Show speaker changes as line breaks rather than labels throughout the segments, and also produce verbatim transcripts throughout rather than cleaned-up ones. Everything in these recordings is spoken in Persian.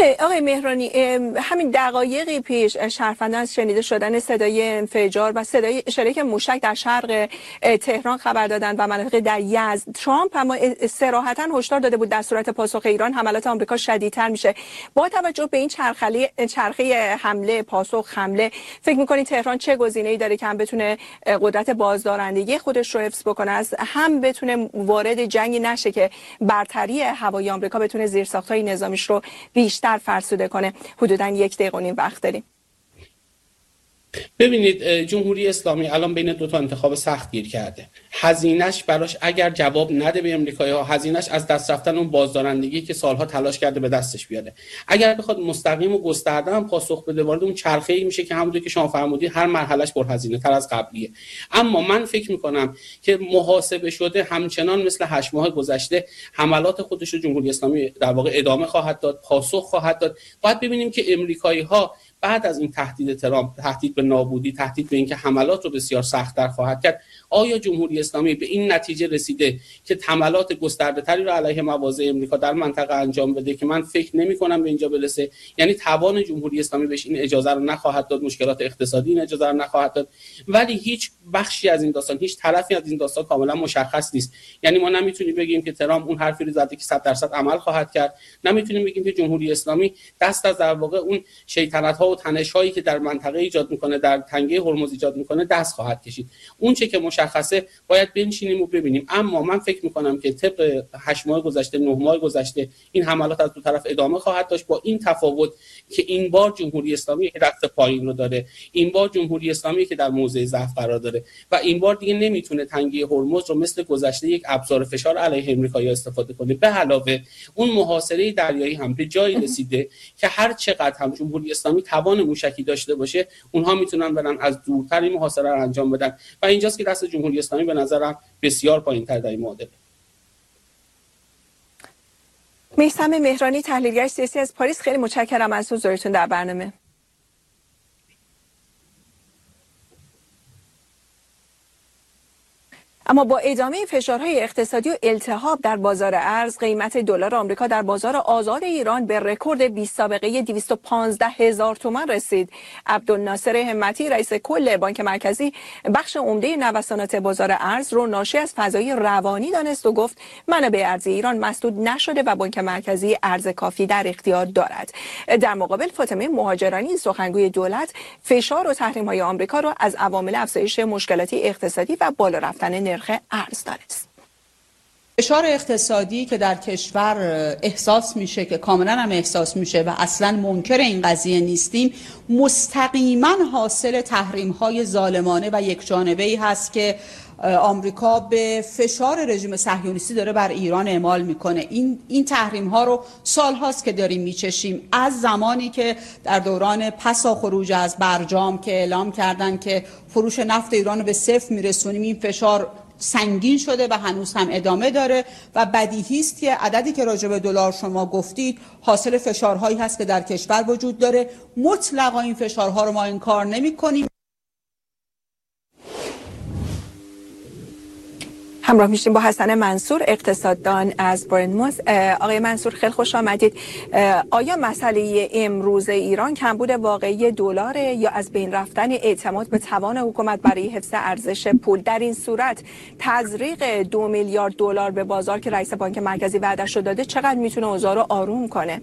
بله آقای مهرانی، همین دقایقی پیش شهروندان از شنیده شدن صدای انفجار و صدای شلیک موشک در شرق تهران خبر دادند و مناطق در یزد. ترامپ اما صراحتاً هشدار داده بود در صورت پاسخ ایران حملات آمریکا شدیدتر میشه. با توجه به این چرخه چرخه حمله پاسخ حمله، فکر میکنید تهران چه گزینه‌ای داره که هم بتونه قدرت بازدارندگی خودش رو حفظ بکنه، از هم بتونه وارد جنگی نشه که برتری هوایی آمریکا بتونه زیرساخت‌های نظامیش رو بیشتر فرسوده کنه؟ حدوداً یک دقیقه و نیم وقت داریم.
ببینید، جمهوری اسلامی الان بین دو تا انتخاب سخت گیر کرده. هزینه‌اش براش اگر جواب نده به امریکایی‌ها، هزینه‌اش از دست رفتن اون بازدارندگی که سالها تلاش کرده به دستش بیاره. اگر بخواد مستقیم و گسترده هم پاسخ بده، وارد اون چرخه‌ای میشه که همونطور که شما فرمودید هر مرحلهش پرهزینه تر از قبلیه. اما من فکر می‌کنم که محاسبه شده همچنان مثل هشت ماه گذشته حملات خودش رو جمهوری اسلامی در واقع ادامه خواهد داد، پاسخ خواهد داد. باید ببینیم که امریکایی‌ها بعد از این تهدید ترامپ، تهدید به نابودی، تهدید به اینکه حملات رو بسیار سخت‌تر خواهد کرد، آیا جمهوری اسلامی به این نتیجه رسیده که حملات گسترده‌تری رو علیه مواضع امریکا در منطقه انجام بده که من فکر نمی‌کنم به اینجا برسه؟ یعنی توان جمهوری اسلامی بهش این اجازه رو نخواهد داد، مشکلات اقتصادی این اجازه رو نخواهد داد. ولی هیچ بخشی از این داستان، هیچ طرفی از این داستان کاملا مشخص نیست. یعنی ما نمیتونیم بگیم که ترامپ اون حرفی رو زده که صد درصد عمل خواهد کرد، نمیتونیم بگیم که جمهوری اسلامی دست از در واقع اون شیطنت‌ها و تنش‌هایی که در منطقه ایجاد میکنه، در تنگه هرمز ایجاد میکنه دست خواهد کشید. اون چه که مشخصه باید بنشینیم و ببینیم. اما من فکر میکنم که طبق هشت ماه گذشته، نه ماه گذشته، این حملات از دو طرف ادامه خواهد داشت، با این تفاوت که این بار جمهوری اسلامی که دست پایین رو داره، این بار جمهوری اسلامی که در موضع ضعف قرار داره و این بار دیگه نمیتونه تنگه هرمز رو مثل گذشته یک ابزار فشار علیه امریکا استفاده کنه. به علاوه اون محاصره دریایی هم به جایی رسیده که هر چقدر هم جمهوری اسلامی توان موشکی داشته باشه، اونها میتونن برن از دورتر این محاصره رو انجام بدن و اینجاست که دست جمهوری اسلامی به نظرم بسیار پایین‌تر در این معادله.
میثم مهرانی، تحلیلگر سیاسی از پاریس، خیلی متشکرم از حضورتون در برنامه. اما با ادامه فشارهای اقتصادی و التهاب در بازار ارز، قیمت دلار آمریکا در بازار آزاد ایران به رکورد بی سابقه دویست و پانزده هزار تومان رسید. عبدالناصر همتی، رئیس کل بانک مرکزی، بخش عمده نوسانات بازار ارز رو ناشی از فضای روانی دانست و گفت منابع ارزی ایران مسدود نشده و بانک مرکزی ارز کافی در اختیار دارد. در مقابل فاطمه مهاجرانی، سخنگوی دولت، فشار و تحریم‌های آمریکا را از عوامل افزایش مشکلات اقتصادی و بالا رفتن نرخ ارز دانست.
فشار اقتصادی که در کشور احساس میشه، که کاملا هم احساس میشه و اصلا منکر این قضیه نیستیم، مستقیما حاصل تحریم‌های ظالمانه و یکجانبه‌ای هست که آمریکا به فشار رژیم صهیونیستی داره بر ایران اعمال میکنه. این این تحریم ها رو سال هاست که داریم میچشیم، از زمانی که در دوران پسا خروج از برجام که اعلام کردن که فروش نفت ایران رو به صفر میرسونیم. این فشار سنگین شده و هنوز هم ادامه داره و بدیهی است که عددی که راجع به دلار شما گفتید حاصل فشارهایی هست که در کشور وجود داره. مطلقا این فشارها رو ما انکار نمی‌کنیم.
همراه میشیم با حسن منصور، اقتصاددان از برنموث. آقای منصور، خیلی خوش آمدید. آیا مسئله امروز ایران کمبود واقعی دلار یا از بین رفتن اعتماد به توان حکومت برای حفظ ارزش پول؟ در این صورت تزریق دو میلیارد دلار به بازار که رئیس بانک مرکزی وعده‌اش رو داده چقدر میتونه اوضاع رو آروم کنه؟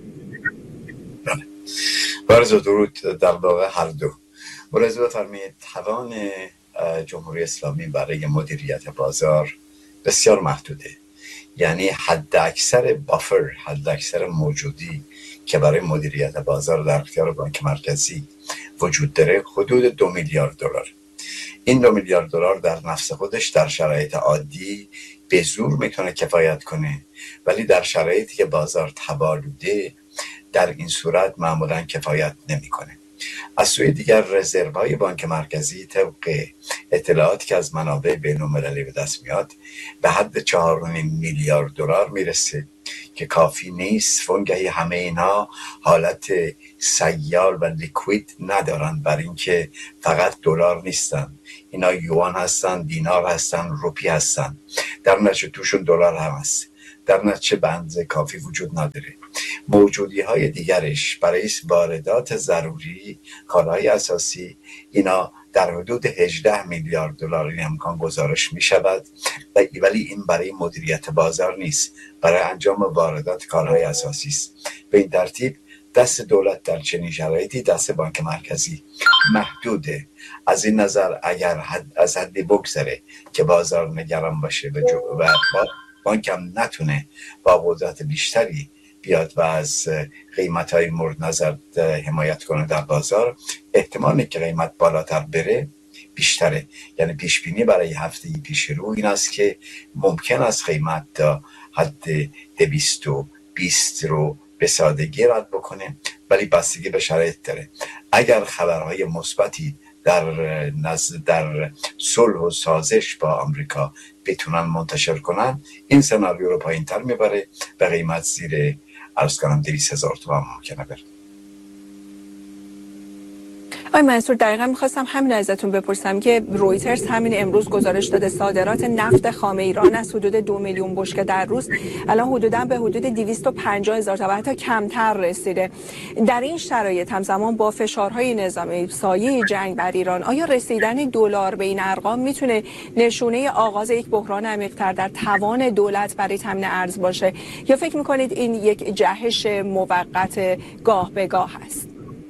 بله، درود. در واقع هر دو. ملاحظه بفرمایید توان جمهوری اسلامی برای مدیریت بازار بسیار محدوده. یعنی حد اکثر بافر، حد اکثر موجودی که برای مدیریت بازار در اختیار بانک مرکزی وجود داره حدود دو میلیارد دلار. این دو میلیارد دلار در نفس خودش در شرایط عادی به زور میتونه کفایت کنه، ولی در شرایطی که بازار تبالوده در این صورت معمولا کفایت نمیکنه. از سوی دیگر رزروهای بانک مرکزی طبق اطلاعاتی که از منابع بین‌المللی به دست میاد به حد چهار و نیم میلیارد دلار میرسه که کافی نیست. وانگهی همه اینها حالت سیال و لیکوید ندارن، بر اینکه فقط دلار نیستن، اینا یوان هستن، دینار هستن، روپی هستن، در نتیجه توشون دلار هم هست، در نتیجه بنز کافی وجود نداره. موجودی های دیگرش برای واردات ضروری کالاهای اساسی، اینا در حدود هجده میلیارد دلار این امکان گزارش می شود، ولی این برای مدیریت بازار نیست، برای انجام واردات کالاهای اساسی است. به این ترتیب دست دولت در چنین شرایطی دست بانک مرکزی محدوده. از این نظر اگر حد از حدی بگذره که بازار نگران باشه و, و بانک هم نتونه با قدرت بیشتری بیاد و از قیمت‌های مورد نظر حمایت کنه در بازار، احتمالی که قیمت بالاتر بره بیشتره. یعنی پیش بینی برای هفته پیش رو این است که ممکن است قیمت تا حد دویست و بیست رو به سادگی رد بکنه، ولی بستگی به شرایط داره. اگر خبرهای مثبتی در نزد در صلح و سازش با آمریکا بتونن منتشر کنن، این سناریو رو پایین تر میبره و قیمت زیر عرض کنم دویست هزار تومان ممکنه بره.
آقای منصور، دقیقا میخواستم همین ازتون بپرسم که رویترز همین امروز گزارش داده صادرات نفت خام ایران از حدود دو میلیون بشکه در روز الان حدوداً به حدود دویست و پنجاه هزار تا و حتی کمتر رسیده. در این شرایط همزمان با فشارهای نظامی سایه جنگ بر ایران، آیا رسیدن دلار به این ارقام میتونه نشونه آغاز یک بحران عمیق‌تر در توان دولت برای تامین ارز باشه، یا فکر میکنید این یک جهش موقت گاه به گاه است؟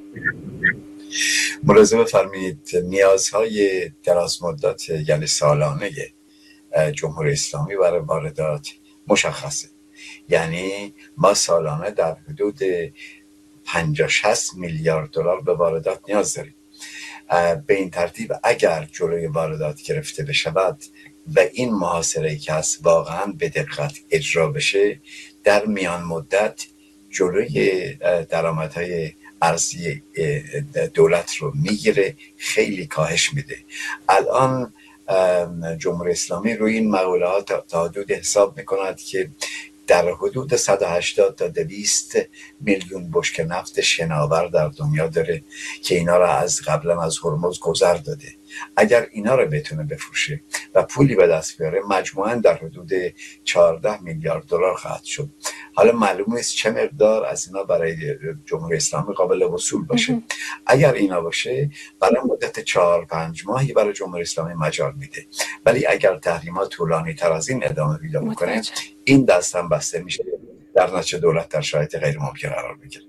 ملاحظه بفرمایید نیازهای دراز مدت یعنی سالانه جمهوری اسلامی برای واردات مشخصه. یعنی ما سالانه در حدود پنجاه شصت میلیارد دلار به واردات نیاز داریم. به این ترتیب اگر جلوی واردات گرفته بشود و این محاصره که هست واقعا به دقت اجرا بشه، در میان مدت جلوی درآمدهای ارزی دولت رو میگیره، خیلی کاهش میده. الان جمهوری اسلامی روی این مقولات تا حدود حساب میکند که در حدود صد و هشتاد تا دویست میلیون بشکه نفت شناور در دنیا داره که اینا را از قبلا از هرمز گذر داده. اگر اینا رو بتونه بفروشه و پولی به دست بیاره، مجموعاً در حدود چهارده میلیارد دلار خواهد شد. حالا معلوم نیست چه مقدار از اینا برای جمهوری اسلامی قابل وصول باشه. اگر اینا باشه برای مدت چهار پنج ماهی برای جمهوری اسلامی مجال میده، ولی اگر تحریمات طولانی تر از این ادامه پیدا بکنه، این دست هم بسته میشه، در نتیجه دولت در شرایط غیر ممکن قرار میگیره.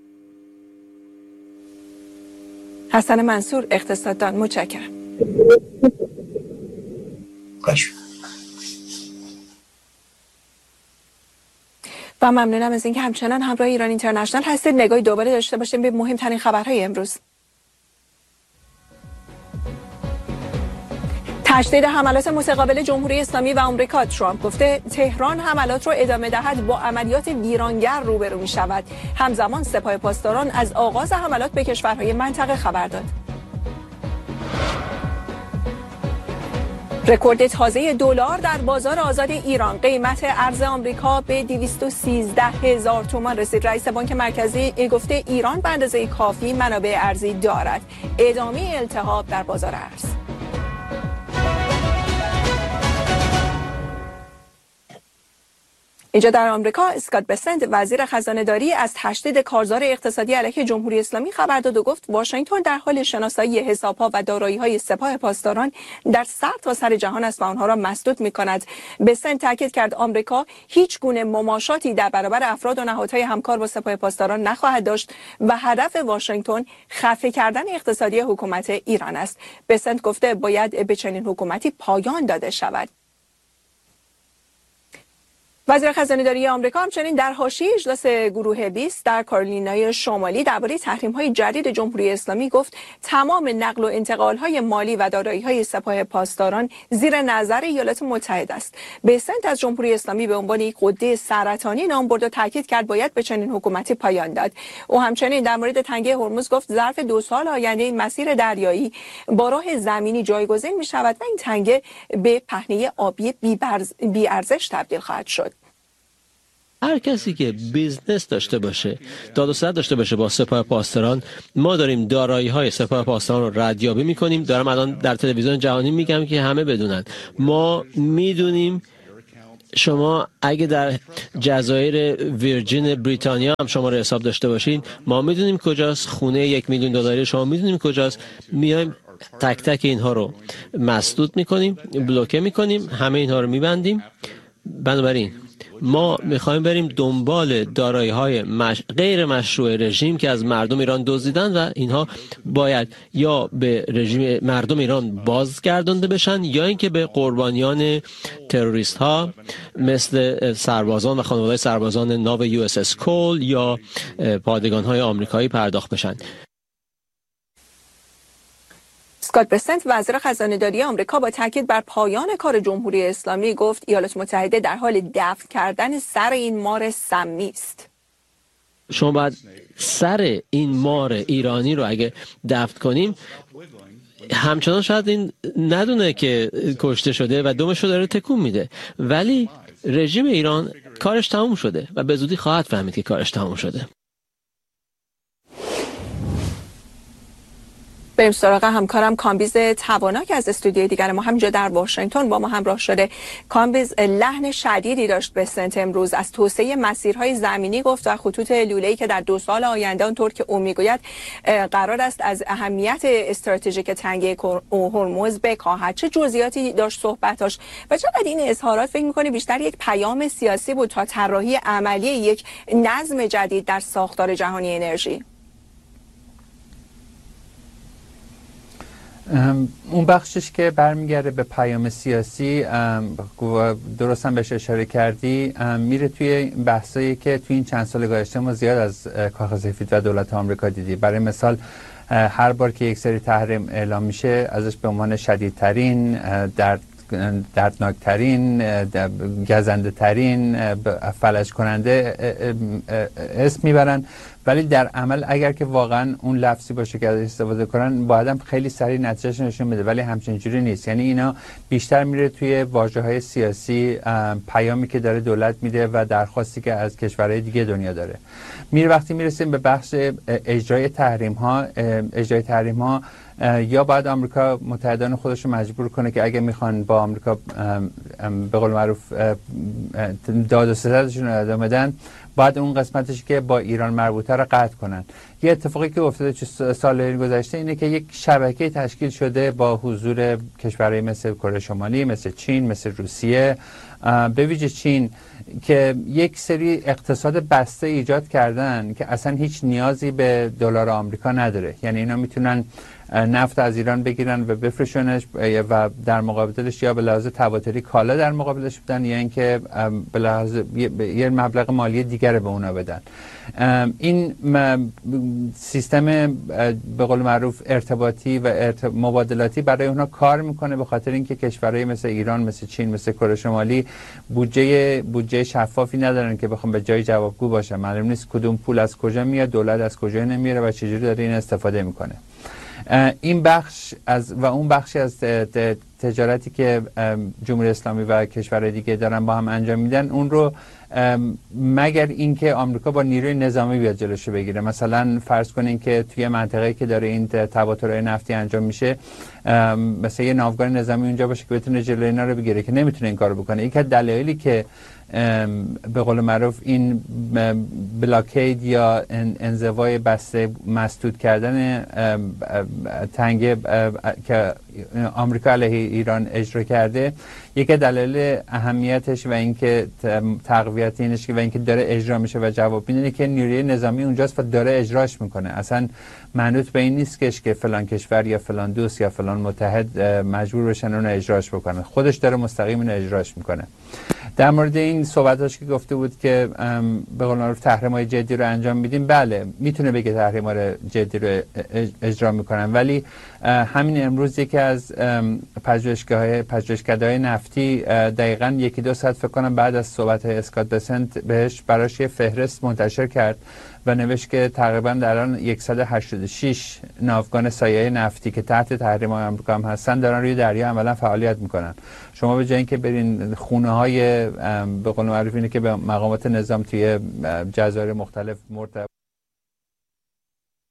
حسن منصور، اقتصاددان، متشکرم.
باشه.
و ممنونم از اینکه همچنان همراه ایران اینترنشنال هستید. نگاهی دوباره داشته باشیم به مهمترین خبرهای امروز. تشدید حملات متقابل جمهوری اسلامی و آمریکا. ترامپ گفته تهران حملات را ادامه دهد با عملیات ویرانگر روبرو می شود. همزمان سپاه پاسداران از آغاز حملات به کشورهای منطقه خبر داد. رکورد تازه دلار در بازار آزاد ایران. قیمت ارز آمریکا به دویست و سیزده هزار تومان رسید. رئیس بانک مرکزی گفته ایران به اندازه کافی منابع ارزی دارد. ادامه التهاب در بازار ارز. اینجا در آمریکا اسکات بسنت وزیر خزانه‌داری از تشدید کارزار اقتصادی علیه جمهوری اسلامی خبر داد و گفت واشنگتن در حال شناسایی حساب‌ها و دارایی‌های سپاه پاسداران در سرتاسر جهان است و آنها را مسدود می‌کند. بسنت تاکید کرد آمریکا هیچ گونه مماشاتی در برابر افراد و نهادهای همکار با سپاه پاسداران نخواهد داشت و هدف واشنگتن خفه کردن اقتصادی حکومت ایران است. بسنت گفته باید به چنین حکومتی پایان داده شود. وزیر خزانه‌داری آمریکا همچنین در حاشیه اجلاس گروه بیست در کارولینای شمالی درباره تحریم‌های جدید جمهوری اسلامی گفت تمام نقل و انتقال‌های مالی و دارایی‌های سپاه پاسداران زیر نظر ایالات متحده است. بسنت از جمهوری اسلامی به عنوان یک غده سرطانی نام برد و تاکید کرد باید به چنین حکومتی پایان داد. او همچنین در مورد تنگه هرمز گفت ظرف دو سال آینده این مسیر دریایی با راه زمینی جایگزین می‌شود و این تنگه به پهنه آبی بی‌ارزش تبدیل خواهد شد.
هر کسی که بیزنس داشته باشه، داد و ستد داشته باشه با سپاه پاسداران، ما داریم دارایی های سپاه پاسداران رو ردیابی میکنیم. دارم الان در تلویزیون جهانی میگم که همه بدونن، ما میدونیم شما اگه در جزایر ویرجین بریتانیا هم شماره حساب داشته باشین، ما میدونیم کجاست، خونه یک میلیون دلاری شما میدونیم کجاست، میایم تک تک اینها رو مسدود میکنیم، بلوکه میکنیم، همه اینها رو میبندیم. بنابراین ما میخوایم بریم دنبال دارایی‌های مش... غیر مشروع رژیم که از مردم ایران دزدیدن و اینها باید یا به رژیم مردم ایران بازگردانده بشن یا اینکه به قربانیان تروریست ها مثل سربازان و خانواده سربازان ناو یو اس اس کول یا پادگان های آمریکایی پرداخت بشن.
اسکات بسنت وزیر خزانه‌داری آمریکا با تاکید بر پایان کار جمهوری اسلامی گفت ایالات متحده در حال دفن کردن سر این مار سمی است.
شما باید سر این مار ایرانی رو اگه دفن کنیم، همچنان شاید این ندونه که کشته شده و دمش رو داره تکون میده، ولی رژیم ایران کارش تموم شده و به زودی خواهد فهمید که کارش تموم شده.
بریم سراغ همکارم کامبیز توانا که از استودیوی دیگر ما همینجا در واشنگتن با ما همراه شده. کامبیز، لحن شدیدی داشت بسنت امروز، از توسعه مسیرهای زمینی گفت و خطوط لوله‌ای که در دو سال آینده آنطور که او میگوید قرار است از اهمیت استراتژیک تنگه هرمز بکاهد. چه جزئیاتی داشت صحبتاش و چقدر این اظهارات فکر می‌کنی بیشتر یک پیام سیاسی بود تا طراحی عملی یک نظم جدید در ساختار جهانی انرژی؟
اون بخشش که برمیگرده به پیام سیاسی، درست هم بهش اشاره کردی، میره توی بحثایی که توی این چند سال گذشته ما زیاد از کاخ سفید و دولت آمریکا دیدی. برای مثال هر بار که یک سری تحریم اعلام میشه ازش به عنوان شدیدترین، درد دردناکترین، گزنده ترین، فلج کننده اسم میبرن، ولی در عمل اگر که واقعا اون لفظی باشه که ازش استفاده کنن باید هم خیلی سریع نتیجهش نشون بده، ولی همچین جوری نیست. یعنی اینا بیشتر میره توی واژه‌های سیاسی، پیامی که داره دولت میده و درخواستی که از کشورهای دیگه دنیا داره. میره وقتی میرسیم به بخش اجرای تحریم ها، اجرای تحریم ها یا باید آمریکا متحدان خودش رو مجبور کنه که اگه میخوان با آمریکا به قول معروف داد و ستدشون رو ادامه بدن، باید اون قسمتش که با ایران مربوطه رو قطع کنن. یه اتفاقی که افتاده چه سال گذشته اینه که یک شبکه تشکیل شده با حضور کشورهای مثل کره شمالی، مثل چین، مثل روسیه، به ویژه چین، که یک سری اقتصاد بسته ایجاد کردن که اصلا هیچ نیازی به دلار آمریکا نداره. یعنی اینا میتونن نفت از ایران بگیرن و بفروشنش و در مقابلش یا به لحاظ تواتری کالا در مقابلش بدن یا اینکه به لحاظ یه مبلغ مالی دیگر به اونا بدن. این سیستم به قول معروف ارتباطی و مبادلاتی برای اونها کار میکنه، به خاطر اینکه کشورهای مثل ایران، مثل چین، مثل کره شمالی بودجه بودجه شفافی ندارن که بخوام به جای جوابگو باشن. معلوم نیست کدوم پول از کجا میاد، دولت از کجا نمیاره و چجوری داره این استفاده میکنه. این بخش از و اون بخشی از تجارتی که جمهوری اسلامی و کشورهای دیگه دارن با هم انجام میدن، اون رو مگر اینکه آمریکا با نیروی نظامی بیاد جلوشو بگیره. مثلا فرض کنین که توی منطقه‌ای که داره این تبادل‌های نفتی انجام میشه، مثلا یه ناوگان نظامی اونجا باشه که بتونه جلوی اینا رو بگیره، که نمیتونه این کارو بکنه. یک از دلایلی که به قول معروف این بلاکید یا انزوای بسته مسدود کردن تنگه که آمریکا علیه ایران اجرا کرده، یک دلیل اهمیتش و اینکه تقویت اینش و اینکه داره اجرا میشه و جواب میده که نیروی نظامی اونجاست و داره اجراش میکنه. اصلا منوط به این نیست که فلان کشور یا فلان دوست یا فلان متحد مجبور بشن اون اجراش بکنه، خودش داره مستقیم اون اجراش میکنه. در مورد این صحبتاش که گفته بود که به قول معروف تحریم‌های جدی رو انجام میدیم، بله میتونه بگه تحریم‌های جدی رو اجرا میکنن، ولی همین امروز یکی از پژوهشگاه‌های پژوهشکده‌های نفتی دقیقاً یکی دو ساعت فکر کنم بعد از صحبت‌های اسکات بسنت بهش براش یه فهرست منتشر کرد و نوشت که تقریبا در الان صد و هشتاد و شش ناوگان سایه نفتی که تحت تحریم‌های آمریکا هم هستن دارن روی دریا عملا فعالیت میکنن. شما به جای اینکه برین خونه‌های به قول معروف اینه که به مقامات نظام توی جزایر مختلف مرتبط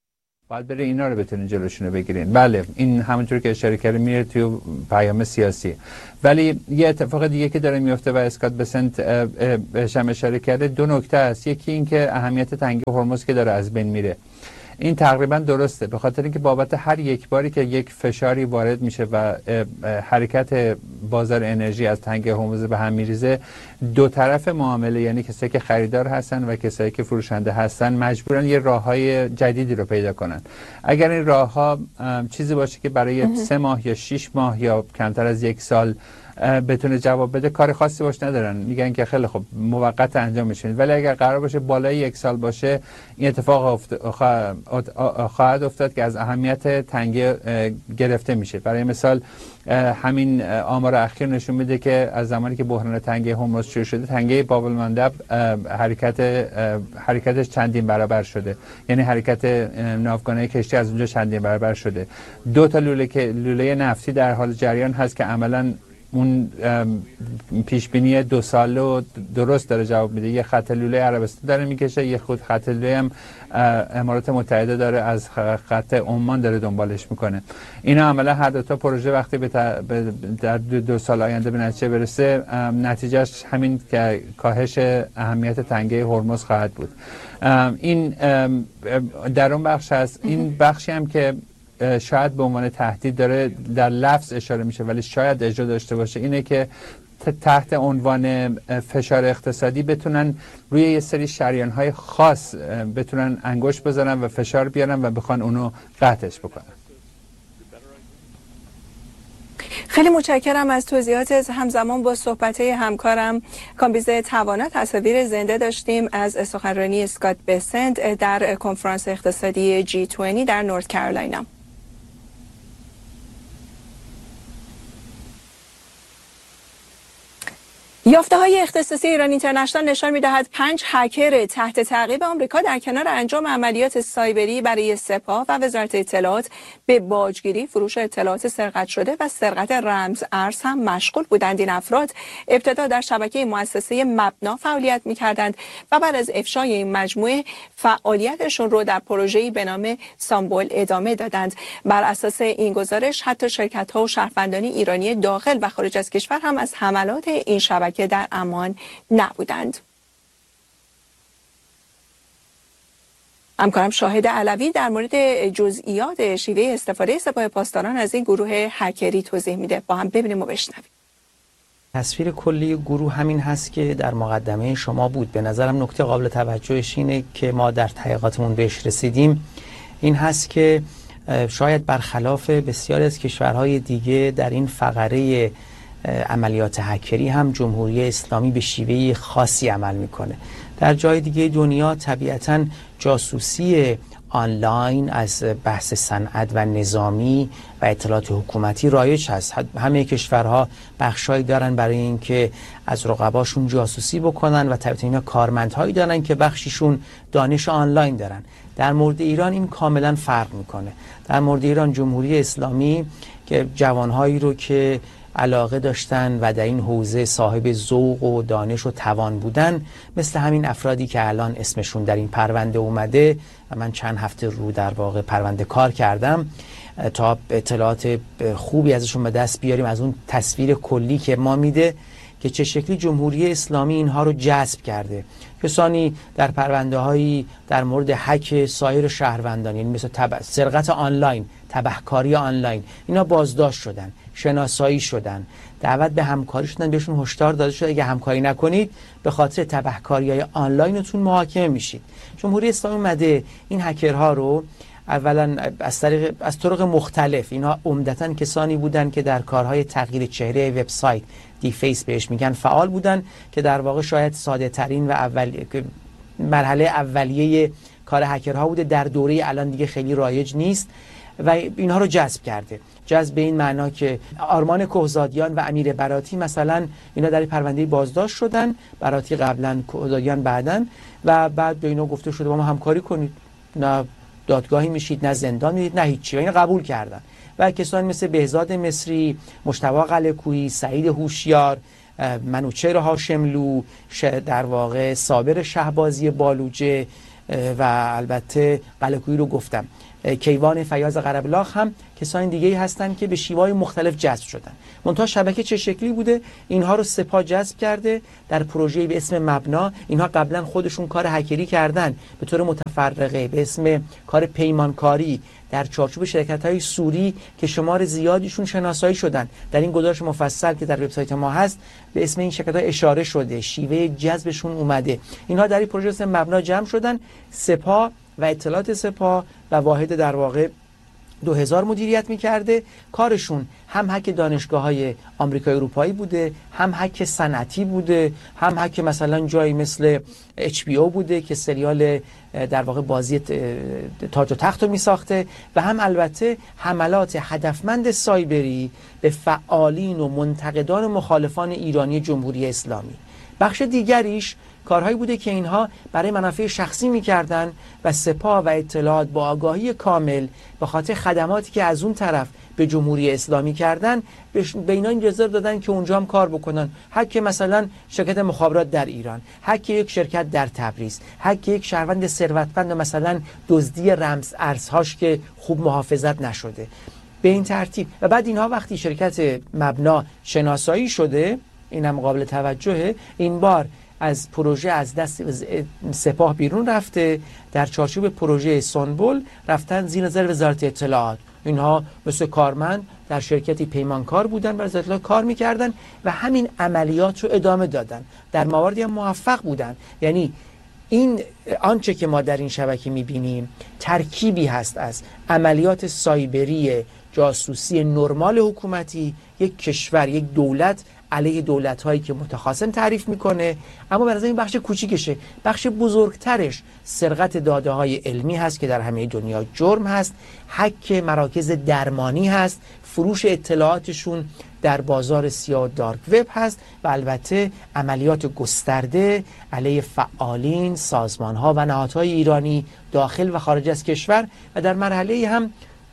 باید بره اینا رو بتونین جلوشون رو بگیرین. بله این همونطور که اشاره کردیم میره توی پیام سیاسی. ولی یه اتفاق دیگه که داره میفته و اسکات بسنت بهش هم اشاره کرده، دو نکته است. یکی این که اهمیت تنگه هرمز که داره از بین میره، این تقریبا درسته، به خاطر اینکه بابت هر یک باری که یک فشاری وارد میشه و حرکت بازار انرژی از تنگه هرمز به هم میریزه، دو طرف معامله یعنی کسایی که خریدار هستن و کسایی که فروشنده هستن مجبورن یه راههای جدیدی رو پیدا کنن. اگر این راهها چیزی باشه که برای سه ماه یا شش ماه یا کمتر از یک سال بتونه جواب بده، کار خاصی باش ندارن، میگن که خیلی خب موقت انجام میشه. ولی اگر قرار باشه بالای یک سال باشه، این اتفاق افت... خواهد افتاد که از اهمیت تنگه گرفته میشه. برای مثال همین آمار اخیر نشون میده که از زمانی که بحران تنگه هرمز شروع شده، تنگه باب المندب حرکت حرکتش چندین برابر شده، یعنی حرکت ناوگانه کشتی از اونجا چندین برابر شده. دو تا لوله که لوله نفتی در حال جریان هست که عملاً اون پیشبینی دو ساله و درست داره جواب میده. یه خط لوله عربستان داره میکشه، یه خود خط لوله هم امارات متحده داره از خط عمان داره دنبالش میکنه. اینا عملا هر دو تا پروژه وقتی به در دو, دو سال آینده به نتیجه برسه، نتیجهش همین که کاهش اهمیت تنگه هرمز خواهد بود. این در اون بخش هست. این بخشی هم که شاید به عنوان تهدید داره در لفظ اشاره میشه ولی شاید اجرا داشته باشه، اینه که تحت عنوان فشار اقتصادی بتونن روی یه سری شریان‌های خاص بتونن انگشت بزنن و فشار بیارن و بخوان اونو قطعش بکنن.
خیلی متشکرم از توضیحات. همزمان با صحبت‌های همکارم کامبیز توانا تصاویر زنده داشتیم از سخنرانی اسکات بسنت در کنفرانس اقتصادی جی بیست در نورت کارولاینا. یافته‌های اختصاصی ایران اینترنشنال نشان می‌دهد پنج هکر تحت تعقیب آمریکا در کنار انجام عملیات سایبری برای سپاه و وزارت اطلاعات به باجگیری، فروش اطلاعات سرقت شده و سرقت رمز ارز هم مشغول بودند. این افراد ابتدا در شبکه مؤسسه مبنا فعالیت می‌کردند و بعد از افشای این مجموعه فعالیتشون رو در پروژه‌ای به نام سامبول ادامه دادند. بر اساس این گزارش حتی شرکت‌ها و شهروندان ایرانی داخل و خارج از کشور هم از حملات این شبکه که در امان نبودند. همکارم شاهد علوی در مورد جزئیات شیوه استفاده سپاه پاسداران از این گروه هکری توضیح میده. با هم ببینیم و بشنویم.
تصویر کلی گروه همین هست که در مقدمه شما بود. به نظرم نکته قابل توجهش اینه که ما در تحقیقاتمون بهش رسیدیم، این هست که شاید برخلاف بسیاری از کشورهای دیگه در این فقره عملیات هکری هم جمهوری اسلامی به شیوه خاصی عمل میکنه. در جای دیگه دنیا طبیعتاً جاسوسی آنلاین از بحث صنعت و نظامی و اطلاعات حکومتی رایج هست. همه کشورها بخشایی دارن برای اینکه از رقباشون جاسوسی بکنن و طبیعتاً اینا کارمندهایی دارن که بخشیشون دانش آنلاین دارن. در مورد ایران این کاملا فرق میکنه. در مورد ایران جمهوری اسلامی که جوانهایی رو که علاقه داشتن و در این حوزه صاحب ذوق و دانش و توان بودن، مثل همین افرادی که الان اسمشون در این پرونده اومده و من چند هفته رو در واقع پرونده کار کردم تا اطلاعات خوبی ازشون به دست بیاریم از اون تصویر کلی که ما میده که چه شکلی جمهوری اسلامی اینها رو جذب کرده. کسانی در پرونده هایی در مورد هک سایر شهروندان، یعنی مثل تب... سرقت آنلاین، تبهکاری آنلاین، اینا بازداشت شدن، شناسایی شدن، دعوت به همکاری شدن، بهشون هشدار داده شده اگه همکاری نکنید به خاطر تبهکاری‌های آنلاینتون محاکمه میشید. جمهوری اسلامی اومده این هکرها رو اولا از طریق از طرق مختلف، اینا عمدتاً کسانی بودن که در کارهای تغییر چهره وبسایت، دی فیس بهش میگن، فعال بودن که در واقع شاید ساده ترین و اول مرحله اولیه کار هکرها بوده، در دوره الان دیگه خیلی رایج نیست و اینها رو جذب کرده. جذب به این معنا که آرمان کهزادیان و امیر براتی مثلا اینا در پرونده بازداشت شدن، براتی قبلا، کهزادیان بعدن، و بعد به اینا گفته شده با ما همکاری کنید، نه دادگاهی میشید، نه زندان میرید، نه هیچی، و اینا قبول کردن. و کسانی مثل بهزاد مصری، مجتبی قلعه‌کویی، سعید هوشیار، منوچهر هاشملو، در واقع صابر شهبازی بالوجه و البته قلعه‌کویی رو گفتم، کیوان فیاض قره‌بلاغ هم کسان دیگه‌ای هستند که به شیوه‌های مختلف جذب شدن. منتها شبکه چه شکلی بوده؟ اینها رو سپاه جذب کرده در پروژه‌ای به اسم مبنا. اینها قبلا خودشون کار هکری کردن به طور متفرقه به اسم کار پیمانکاری در چارچوب شرکت‌های سوری که شمار زیادیشون شناسایی شدن. در این گزارش مفصل که در وبسایت ما هست به اسم این شرکت‌ها اشاره شده، شیوه جذبشون اومده. اینها در این پروژه اسم مبنا جمع شدن. سپاه و اطلاعات سپاه و واحد در واقع دو هزار مدیریت میکرده. کارشون هم هک دانشگاه‌های آمریکای اروپایی بوده، هم هک صنعتی بوده، هم هک مثلا جایی مثل اچ بی او بوده که سریال در واقع بازی تاج و تخت رو میساخته، و هم البته حملات هدفمند سایبری به فعالین و منتقدان و مخالفان ایرانی جمهوری اسلامی. بخش دیگریش کارهایی بوده که اینها برای منافع شخصی میکردن و سپاه و اطلاعات با آگاهی کامل به خاطر خدماتی که از اون طرف به جمهوری اسلامی کردن به اینا اجازه دادن که اونجا هم کار بکنن. هک مثلا شرکت مخابرات در ایران، هک یک شرکت در تبریز، هک یک شهروند ثروتمند مثلا دزدی رمز ارزهاش که خوب محافظت نشده. به این ترتیب و بعد اینها وقتی شرکت مبنا شناسایی شده، اینم قابل توجهه، این بار از پروژه از دست سپاه بیرون رفته، در چارچوب پروژه سنبل رفتن زیر نظر وزارت اطلاعات. اینها مثل کارمند در شرکتی پیمانکار بودن و وزارت اطلاعات کار میکردن و همین عملیات رو ادامه دادن. در مواردی هم موفق بودن. یعنی این آنچه که ما در این شبکه میبینیم ترکیبی هست از عملیات سایبری جاسوسی نرمال حکومتی، یک کشور، یک دولت علیه دولت‌هایی که متخاصم تعریف میکنه، اما به نظر این بخش کوچیکشه. بخش بزرگترش سرقت داده‌های علمی هست که در همه دنیا جرم هست، هک مراکز درمانی هست، فروش اطلاعاتشون در بازار سیاه دارک وب هست، و البته عملیات گسترده علیه فعالین، سازمان‌ها و نهادهای ایرانی داخل و خارج از کشور، و در مرحله هم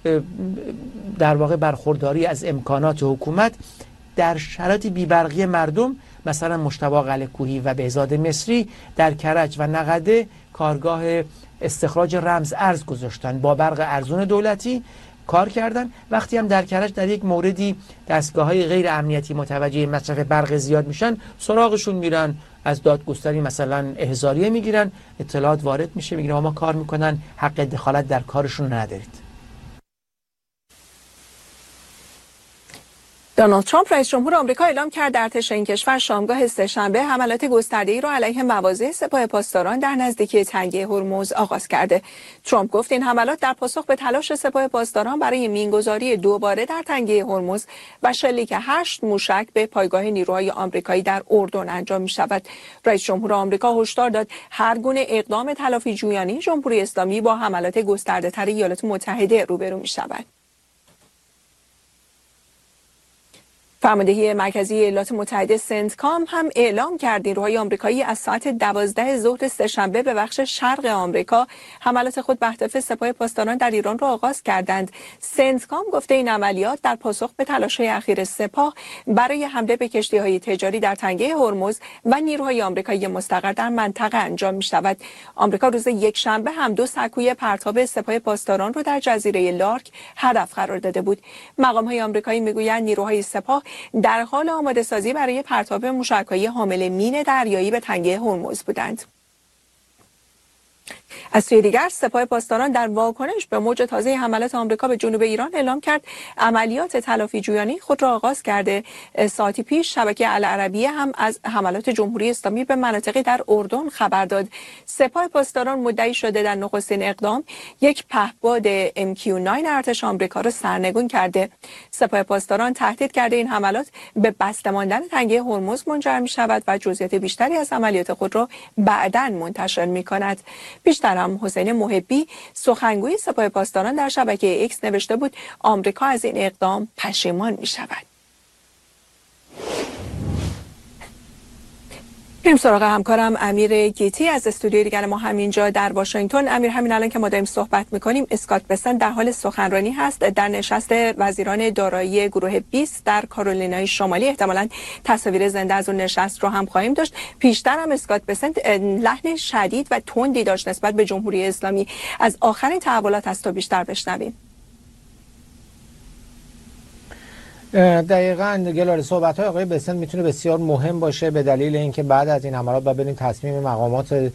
در واقع برخورداری از امکانات حکومت در شرایط بیبرقی مردم. مثلا مجتبی قلعه‌کوهی و بهزاد مصری در کرج و نقده کارگاه استخراج رمز ارز گذاشتن، با برق ارزون دولتی کار کردن. وقتی هم در کرج در یک موردی دستگاه‌های غیر امنیتی متوجه مصرف برق زیاد میشن، سراغشون میرن، از دادگستری مثلا احضاریه میگیرن، اطلاعات وارد میشه، میگن ما کار میکنن، حق دخالت در کارشون ندارید.
دونالد ترامپ رئیس جمهور آمریکا اعلام کرد در ارتش این کشور شامگاه سه‌شنبه حملات گسترده‌ای را علیه مواضع سپاه پاسداران در نزدیکی تنگه هرمز آغاز کرده. ترامپ گفت این حملات در پاسخ به تلاش سپاه پاسداران برای مینگذاری دوباره در تنگه هرمز و شلیک هشت موشک به پایگاه نیروهای آمریکایی در اردن انجام می‌شود. رئیس جمهور آمریکا هشدار داد هر گونه اقدام تلافی جویانه جمهوری اسلامی با حملات گسترده‌تر ایالات متحده روبرو می‌شود. فرماندهی مرکزی ایالات متحده سنتکام هم اعلام کرد نیروهای آمریکایی از ساعت دوازده ظهر سه‌شنبه به بخش شرق آمریکا حملات خود به اهداف سپاه پاسداران در ایران را آغاز کردند. سنتکام گفته این عملیات در پاسخ به تلاش‌های اخیر سپاه برای حمله به کشتی‌های تجاری در تنگه هرمز و نیروهای آمریکایی مستقر در منطقه انجام می‌شود. آمریکا روز یکشنبه هم دو سکوی پرتاب سپاه پاسداران را در جزیره لارک هدف قرار داده بود. مقام‌های آمریکایی می‌گویند نیروهای سپاه در حال آماده سازی برای پرتاب موشک‌های حامل مین دریایی به تنگه هرمز بودند. از سوی دیگر سپاه پاسداران در واکنش به موج تازه حملات آمریکا به جنوب ایران اعلام کرد عملیات تلافی جویانه خود را آغاز کرده. ساعتی پیش شبکه العربیه هم از حملات جمهوری اسلامی به مناطقی در اردن خبر داد. سپاه پاسداران مدعی شده در نخستین اقدام یک پهپاد ام کیو نه ارتش آمریکا را سرنگون کرده. سپاه پاسداران تهدید کرده این حملات به بسته ماندن تنگه هرمز منجر می شود و جزئیات بیشتری از عملیات خود را بعداً منتشر می کند. بیشتر هم حسین محبی سخنگوی سپاه پاسداران در شبکه ایکس نوشته بود آمریکا از این اقدام پشیمان می شود. بریم سراغ همکارم امیر گیتی از استودیوی دیگر ما همینجا در واشنگتن. امیر، همین الان که ما داریم صحبت میکنیم اسکات بسنت در حال سخنرانی هست در نشست وزیران دارایی گروه بیست در کارولینای شمالی. احتمالاً تصاویر زنده از اون نشست رو هم خواهیم داشت. پیشتر هم اسکات بسنت لحن شدید و تندی داشت نسبت به جمهوری اسلامی. از آخرین تحولات از تو بیشتر بشنویم.
دقیقاً گلاره، صحبت‌های آقای بسنت میتونه بسیار مهم باشه به دلیل اینکه بعد از این حملات ببینیم تصمیم مقامات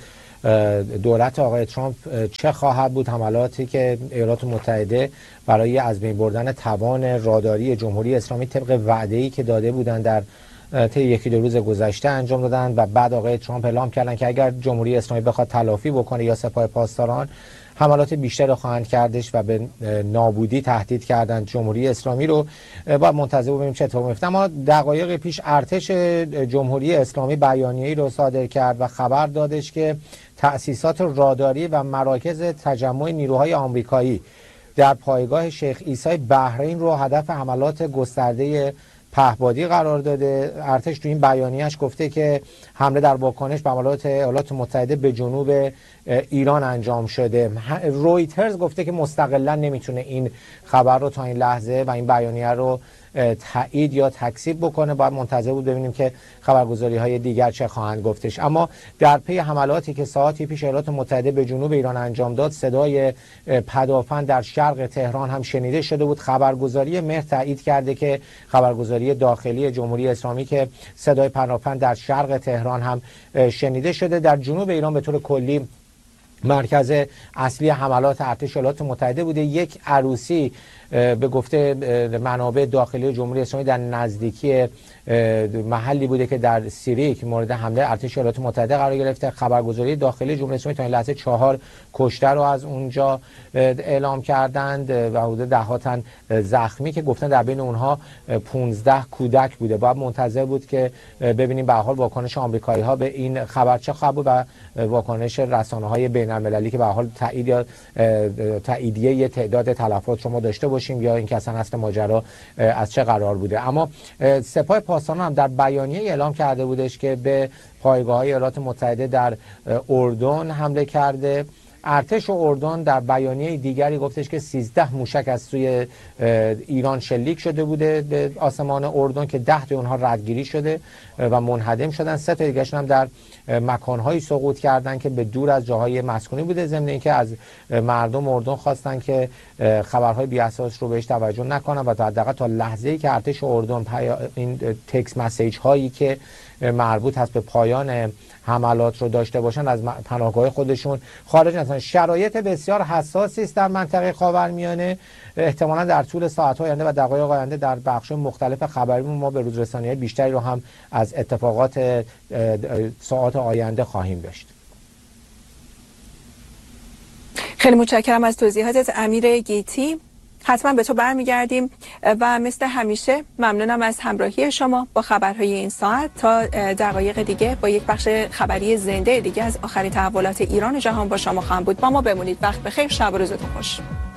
دولت آقای ترامپ چه خواهد بود. حملاتی که ایالات متحده برای از بین بردن توان راداری جمهوری اسلامی طبق وعده‌ای که داده بودند در طی یکی دو روز گذشته انجام دادن و بعد آقای ترامپ اعلام کردن که اگر جمهوری اسلامی بخواد تلافی بکنه یا سپاه پاسداران حملات بیشتری خواهند کردش و به نابودی تهدید کردند جمهوری اسلامی رو. باید منتظر ببینیم چه اتفاقی میفته. اما دقایق پیش ارتش جمهوری اسلامی بیانیه‌ای رو صادر کرد و خبر دادش که تأسیسات راداری و مراکز تجمع نیروهای آمریکایی در پایگاه شیخ عیسی بحرین رو هدف حملات گسترده پهپادی قرار داده. ارتش تو این بیانیه‌اش گفته که حمله در واکنش به حملات ایالات متحده به جنوب ایران انجام شده. رویترز گفته که مستقلا نمیتونه این خبر رو تا این لحظه و این بیانیه رو تایید یا تکذیب بکنه. باید منتظر بود ببینیم که خبرگزاری های دیگر چه خواهند گفتش. اما در پی حملاتی که ساعتی پیش ایالات متحده به جنوب ایران انجام داد، صدای پدافند در شرق تهران هم شنیده شده بود. خبرگزاری مهر تایید کرده که خبرگزاری داخلی جمهوری اسلامی که صدای پدافند در شرق تهران هم شنیده شده. در جنوب ایران به طور کلی مرکز اصلی حملات ارتش ایالات متحده بوده. یک عروسی به گفته منابع داخلی جمهوری اسلامی در نزدیکی محلی بوده که در سیریک مورد حمله ارتش ایالات متحده قرار گرفته. خبرگزاری داخلی جمهوری اسلامی تا این لحظه چهار کشته رو از اونجا اعلام کردند و حدود ده ها تن زخمی که گفتن در بین اونها پانزده کودک بوده. باید منتظر بود که ببینیم به هر حال واکنش آمریکایی ها به این خبر چه خواهد بود و واکنش رسانه‌های بین‌المللی که به هر حال تایید یا تاییدیه تعداد تلفات شما داشته باشیم یا اینکه اصلا اصل ماجرا از چه قرار بوده. اما سپاه پاسداران هم در بیانیه اعلام کرده بودش که به پایگاه‌های ایالات متحده در اردن حمله کرده. ارتش اردن در بیانیه دیگری گفتش که سیزده موشک از سوی ایران شلیک شده بوده به آسمان اردن که ده تا اونها ردگیری شده و منهدم شدن. سه تا دیگه‌شون هم در مکان‌هایی سقوط کردن که به دور از جاهای مسکونی بوده. ضمن اینکه از مردم اردن خواستن که خبرهای بی‌اساس رو بهش توجه نکنن و تا حداقل تا لحظه‌ای که ارتش اردن این تکست مسیج هایی که مربوط هست به پایان حملات رو داشته باشن از پناهگاه خودشون خارج نشن. شرایط بسیار حساسی است در منطقه خاورمیانه. احتمالاً در طول ساعت‌های آینده و دقایق آینده در بخش‌های مختلف خبریمون ما به روز رسانی‌های بیشتری رو هم از اتفاقات ساعات آینده خواهیم داشت.
خیلی متشکرم از توضیحاتت امیر گیتی. حتما به تو برمیگردیم و مثل همیشه ممنونم از همراهی شما با خبرهای این ساعت. تا دقایق دیگه با یک بخش خبری زنده دیگه از آخرین تحولات ایران و جهان با شما خواهم بود. با ما بمونید. وقت بخیر. شب و روزتون خوش.